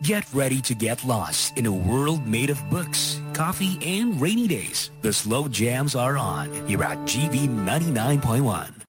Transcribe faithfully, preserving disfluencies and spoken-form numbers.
Get ready to get lost in a world made of books, coffee, and rainy days. The slow jams are on here at G B ninety-nine point one.